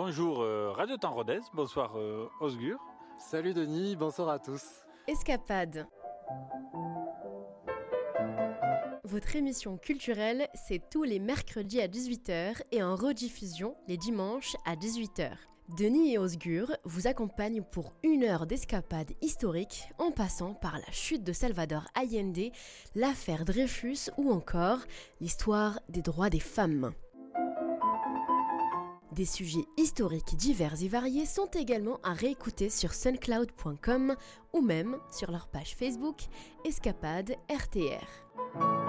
Bonjour Radio Temps Rodez, bonsoir Osgur. Salut Denis, bonsoir à tous. Escapade. Votre émission culturelle, c'est tous les mercredis à 18h et en rediffusion les dimanches à 18h. Denis et Osgur vous accompagnent pour 1 heure d'escapade historique en passant par la chute de Salvador Allende, l'affaire Dreyfus ou encore l'histoire des droits des femmes. Des sujets historiques divers et variés sont également à réécouter sur suncloud.com ou même sur leur page Facebook Escapade RTR.